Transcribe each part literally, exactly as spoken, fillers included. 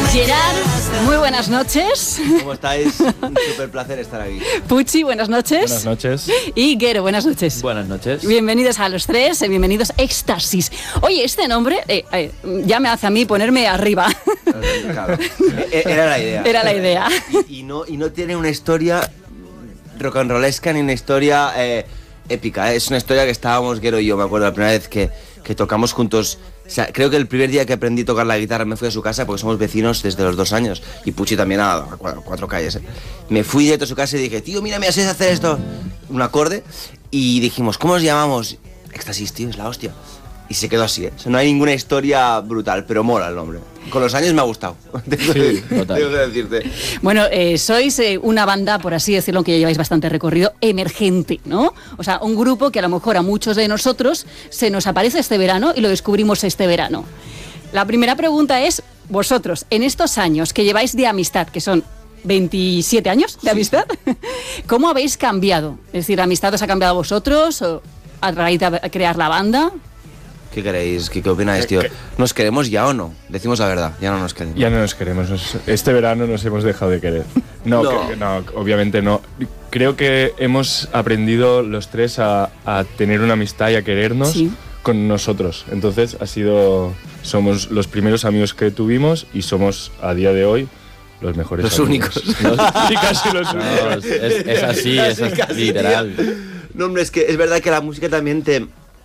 Gerard, muy buenas noches. ¿Cómo estáis? Un súper placer estar aquí. Puchi, buenas noches. Buenas noches. Y Guero, buenas noches. Buenas noches. Bienvenidos a los tres, eh, bienvenidos a Éxtasis. Oye, este nombre eh, eh, ya me hace a mí ponerme arriba. Claro. Era la idea. Era la idea. Y, y, no, y no tiene una historia rock and rollesca ni una historia eh, épica. Es una historia que estábamos, Guero y yo, me acuerdo la primera vez que, que tocamos juntos. O sea, creo que el primer día que aprendí a tocar la guitarra me fui a su casa porque somos vecinos desde los dos años. Y Puchi también a, a cuatro, cuatro calles. ¿eh? Me fui directo a su casa y dije, tío, mira, me haces hacer esto. Un acorde. Y dijimos, ¿cómo nos llamamos? Éxtasis, tío, es la hostia. Y se quedó así, ¿eh? O sea, no hay ninguna historia brutal, pero mola el nombre. Con los años me ha gustado. Sí, total. Tengo que decirte. Bueno, eh, sois eh, una banda, por así decirlo, que ya lleváis bastante recorrido, emergente, ¿no? O sea, un grupo que a lo mejor a muchos de nosotros se nos aparece este verano y lo descubrimos este verano. La primera pregunta es, vosotros, en estos años que lleváis de amistad, que son veintisiete años de amistad, ¿cómo habéis cambiado? Es decir, ¿la amistad os ha cambiado a vosotros o a raíz de crear la banda? ¿Qué queréis? ¿Qué, qué opináis, tío? ¿Nos queremos ya o no? Decimos la verdad, ya no nos queremos. Ya no nos queremos. Este verano nos hemos dejado de querer. No, No. que- no obviamente no. Creo que hemos aprendido los tres a, a tener una amistad y a querernos Sí. con nosotros. Entonces ha sido... Somos los primeros amigos que tuvimos y somos a día de hoy los mejores Los amigos. únicos. Los- sí, casi los No, únicos. es, es- es así, es Casi, así, casi, literal. tío. No, hombre, es que es verdad que la música también te...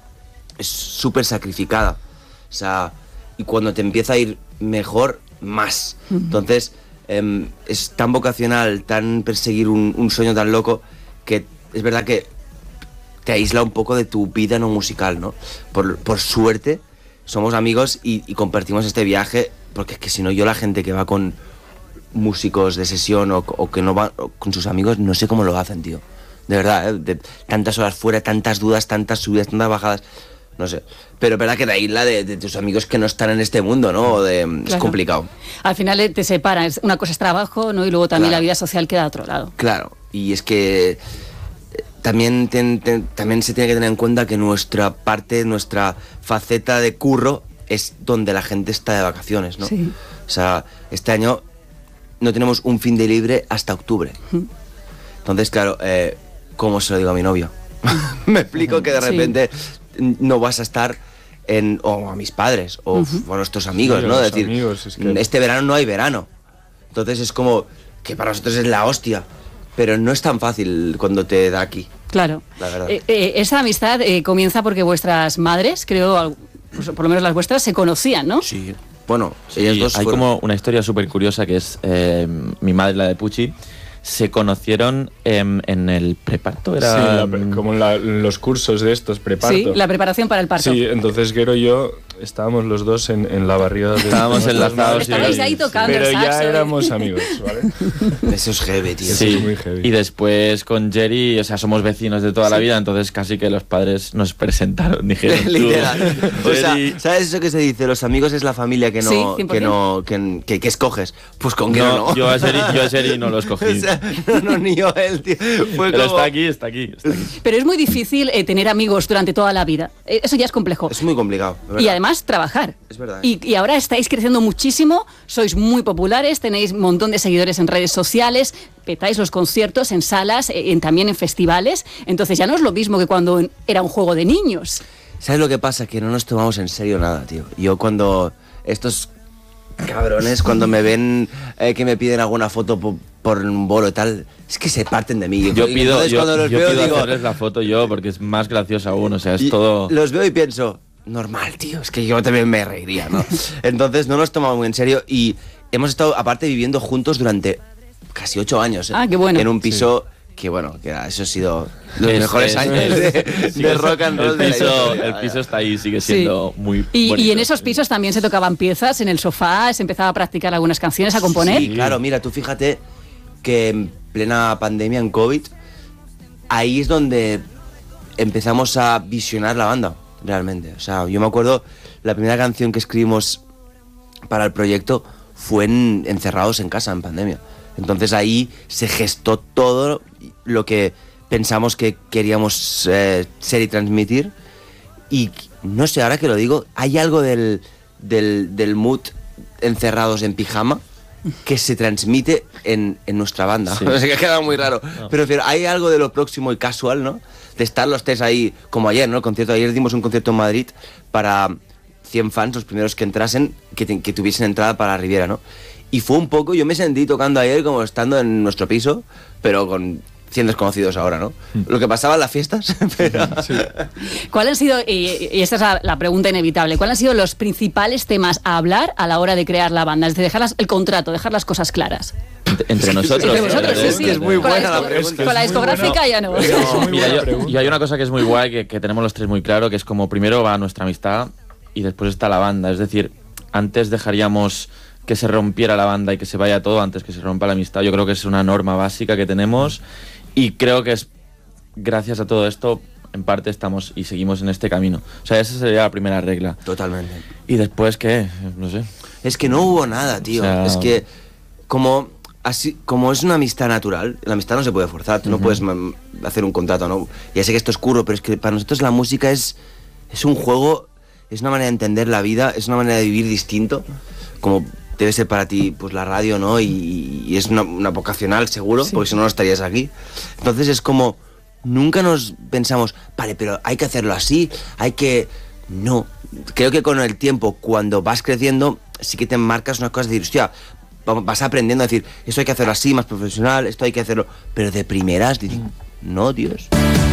es súper sacrificada. O sea, y cuando te empieza a ir mejor, más. Entonces, em, es tan vocacional, tan perseguir un, un sueño tan loco, que es verdad que te aísla un poco de tu vida no musical, ¿no? Por, por suerte, somos amigos y, y compartimos este viaje, porque es que si no, yo la gente que va con músicos de sesión o, o que no va o con sus amigos, no sé cómo lo hacen, tío. De verdad, ¿eh? De tantas horas fuera, tantas dudas, tantas subidas, tantas bajadas. No sé. Pero es verdad que te aísla de, de tus amigos que no están en este mundo, ¿no? O de, Es Claro. complicado. Al final eh, te separan, es- una cosa es trabajo, ¿no? Y luego también Claro. la vida social queda a otro lado. Claro. Y es que eh, también, ten- ten- también se tiene que tener en cuenta que nuestra parte, nuestra faceta de curro es donde la gente está de vacaciones, ¿no? Sí. O sea, este año no tenemos un fin de libre hasta octubre. Entonces, claro, eh, ¿cómo se lo digo a mi novio? Me explico que de Sí. repente no vas a estar en... o a mis padres, o, Ujú. o a nuestros amigos, Sí, a ¿no? los Es decir, amigos, es que- este verano no hay verano. Entonces es como que para nosotros es la hostia, pero no es tan fácil cuando te da aquí. Claro. La verdad. Eh, eh, esa amistad eh, comienza porque vuestras madres, creo, al- pues, por lo menos las vuestras, se conocían, ¿no? Sí. Bueno, Sí, ellas dos hay fueron- como una historia súper curiosa que es eh, mi madre, la de Puchi, se conocieron em, en el preparto. Era, Sí, la pre- como en la- en los cursos de estos, preparto. Sí, la preparación para el parto. Sí, entonces Guero y yo estábamos los dos en, en la barriada. De Estábamos nuestras enlazados madres. y- Estabais ahí tocando Pero el saxo. ya ¿eh? éramos amigos, ¿vale? Eso es heavy, tío. Eso Sí, es muy heavy. y después con Jerry, o sea, somos vecinos de toda la vida, entonces casi que los padres nos presentaron, dijeron tú, Literal. O sea, Jerry, ¿sabes eso que se dice? Los amigos es la familia que no, Sí, cien por que, cien. no que, que, que escoges. Pues con Guero no, no. yo a Jerry, yo a Jerry no lo escogí. O sea, no, no, ni yo él, tío. Fue Pero como... está aquí, está aquí, está aquí. Pero es muy difícil eh, tener amigos durante toda la vida. Eh, eso ya es complejo. Es muy complicado. de Y verdad. además trabajar. Es verdad. Y, y ahora estáis creciendo muchísimo, sois muy populares, tenéis un montón de seguidores en redes sociales, petáis los conciertos en salas, eh, en- también en festivales. Entonces ya no es lo mismo que cuando era un juego de niños. ¿Sabes lo que pasa? Que no nos tomamos en serio nada, tío. Yo cuando estos cabrones, cuando me ven eh, que me piden alguna foto po- por un bolo y tal, es que se parten de mí. Yo Y pido, entonces yo, cuando los yo veo pido digo... hacerles la foto yo porque es más gracioso aún, o sea, es y todo... Los veo y pienso, normal, tío, es que yo también me reiría, ¿no? Entonces no nos tomamos muy en serio y hemos estado, aparte, viviendo juntos durante casi ocho años. ¿eh? Ah, qué bueno. En un piso... Que bueno, que eso ha sido los Es- mejores es- años de, sí, de es- rock and roll el de la piso, historia. el piso está ahí, sigue siendo muy Y, bonito. y en esos pisos también se tocaban piezas, en el sofá, se empezaba a practicar algunas canciones, a componer. Sí, claro, mira, tú fíjate que en plena pandemia, en COVID, ahí es donde empezamos a visionar la banda, realmente. O sea, yo me acuerdo, la primera canción que escribimos para el proyecto fue en- encerrados en casa, en pandemia. Entonces ahí se gestó todo lo que pensamos que queríamos eh, ser y transmitir. Y no sé, ahora que lo digo, hay algo del, del, del mood encerrados en pijama que se transmite en, en nuestra banda. Sí. O sea, que ha quedado muy raro. No. Pero, pero hay algo de lo próximo y casual, ¿no? De estar los tres ahí, como ayer, ¿no? El concierto, ayer dimos un concierto en Madrid para cien fans, los primeros que entrasen, que, te, que tuviesen entrada para la Riviera, ¿no? Y fue un poco, yo me sentí tocando ayer como estando en nuestro piso, pero con cien desconocidos ahora, ¿no? Lo que pasaba en las fiestas, pero... Sí. ¿Cuáles han sido, y, y esta es la, la pregunta inevitable, cuáles han sido los principales temas a hablar a la hora de crear la banda? Es decir, dejar las- el contrato, dejar las cosas claras. Entre, entre nosotros. Entre vosotros, sí, es sí. que es muy Con la buena la disco- pregunta. Con la Es muy discográfica buena. ya no. Es muy Mira, buena yo- pregunta. y hay una cosa que es muy guay, que, que tenemos los tres muy claro, que es como primero va nuestra amistad y después está la banda. Es decir, antes dejaríamos que se rompiera la banda y que se vaya todo antes que se rompa la amistad. Yo creo que es una norma básica que tenemos y creo que es gracias a todo esto, en parte estamos y seguimos en este camino. O sea, esa sería la primera regla. Totalmente. Y después, ¿qué? No sé. Es que no hubo nada, tío. O sea- Es que como así como es una amistad natural, la amistad no se puede forzar. Tú no puedes mm, hacer un contrato, ¿no? Ya sé que esto es oscuro, pero es que para nosotros la música es, es un juego, es una manera de entender la vida, es una manera de vivir distinto, como debe ser para ti pues la radio, ¿no? Y, y es una, una vocacional, seguro, porque si no, no estarías aquí. Entonces es como, nunca nos pensamos, vale, pero hay que hacerlo así, hay que... No, creo que con el tiempo, cuando vas creciendo, sí que te marcas unas cosas de decir, hostia, va- vas aprendiendo a decir, esto hay que hacerlo así, más profesional, esto hay que hacerlo, pero de primeras, decir, no, Dios.